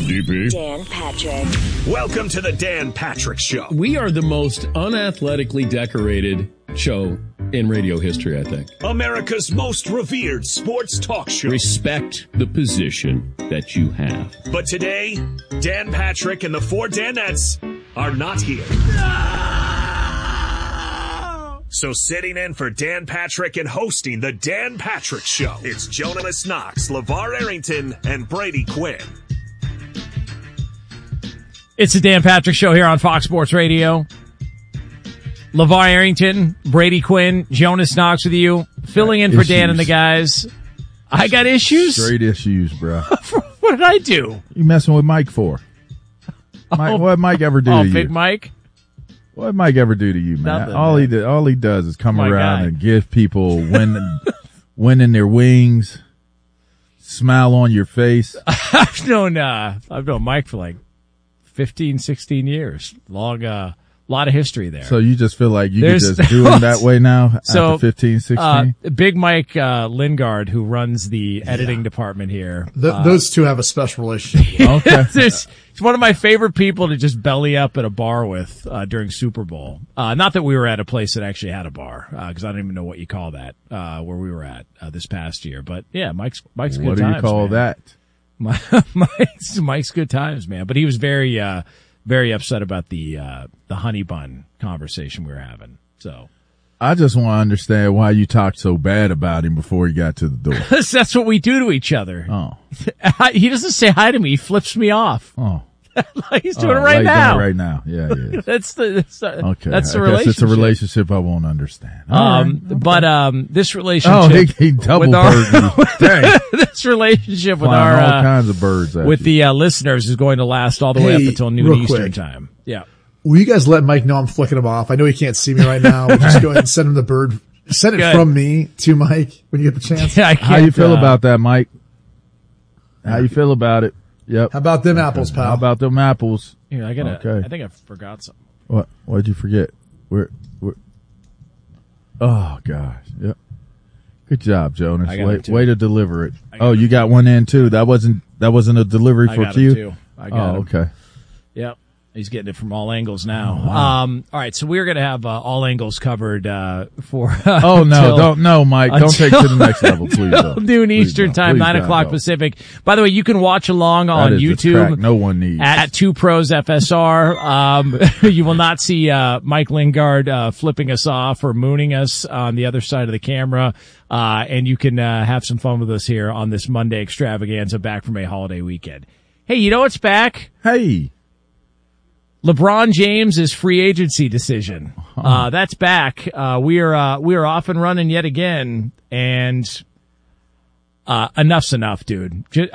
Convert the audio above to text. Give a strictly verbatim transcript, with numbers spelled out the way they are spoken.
D P. Dan Patrick. Welcome to the Dan Patrick Show. We are the most unathletically decorated show in radio history, I think. America's most revered sports talk show. Respect the position that you have. But today, Dan Patrick and the four Danettes are not here. So sitting in for Dan Patrick and hosting the Dan Patrick Show, it's Jonas Knox, LeVar Arrington, and Brady Quinn. It's the Dan Patrick Show here on Fox Sports Radio. LeVar Arrington, Brady Quinn, Jonas Knox with you, filling in for Issues. Dan and the guys. I got issues? Straight issues, bro. What did I do? You messing with Mike for? Mike, Oh. what did Mike ever do Oh, to you? Big Mike? What did Mike ever do to you, man? Nothing, all man. he did, all he does is come My around guy. and give people wind, wind in their wings, smile on your face. I've known, uh, I've known Mike for like fifteen, sixteen years. Long, uh, lot of history there. So you just feel like you There's- can just do him that way now So, after fifteen, sixteen? Uh, Big Mike uh, Lingard, who runs the editing department here. Th- uh, those two have a special relationship. Okay. There's- He's one of my favorite people to just belly up at a bar with uh, during Super Bowl. Uh, not that we were at a place that actually had a bar, because I don't even know what you call that uh, where we were at uh, this past year. But yeah, Mike's Mike's good What do times. you call man. that? Mike's Mike's good times, man. But he was very uh, very upset about the uh, the honey bun conversation we were having. So. I just want to understand why you talked so bad about him before he got to the door. That's what we do to each other. Oh, He doesn't say hi to me. He flips me off. oh, Like he's doing oh, it right like now. that right now. Yeah, yeah. That's the that's the, Okay, that's the I relationship. guess it's a relationship I won't understand. All Um, right. but um, this relationship. Oh, he, he double with our- bird you. Dang. this relationship with Flying our all uh, kinds of birds at with you. the uh, listeners is going to last all the way Hey, up until noon real Eastern quick. time. Yeah. Will you guys let Mike know I'm flicking him off? I know he can't see me right now. But just go ahead and send him the bird. Send it Good. from me to Mike when you get the chance. Yeah, I can't, How you feel uh, about that, Mike? How you feel about it? Yep. How about them apples, pal? How about them apples? Here, I gotta. Okay. I think I forgot something. What? What did you forget? Where? Where? Oh gosh. Yep. Good job, Jonas. I got Way, it, too. way to deliver it. I got Oh, it. you got one in too. That wasn't. That wasn't a delivery I for got Q. it too. I got Oh, it. okay. Yep. He's getting it from all angles now. Um, all right, so we're going to have uh, all angles covered uh, for. Uh, Oh no! until- Don't no, Mike. Don't take it to the until- next level, please. until Don't. Noon Please Eastern don't. time, Please nine don't. o'clock Don't. Pacific. By the way, you can watch along on That is the YouTube. track no one needs. At Two Pros F S R. Um, you will not see uh, Mike Lingard uh, flipping us off or mooning us on the other side of the camera. Uh, and you can uh, have some fun with us here on this Monday extravaganza back from a holiday weekend. Hey, you know what's back? Hey. LeBron James' free agency decision. Uh, that's back. Uh, we are, uh, we are off and running yet again. And, uh, enough's enough, dude. Just,